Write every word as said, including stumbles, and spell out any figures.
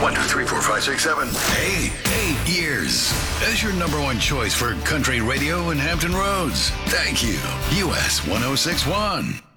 One, two, three, four, five, six, seven. Hey, eight years as your number one choice for country radio in Hampton Roads. Thank you. U S one oh six one.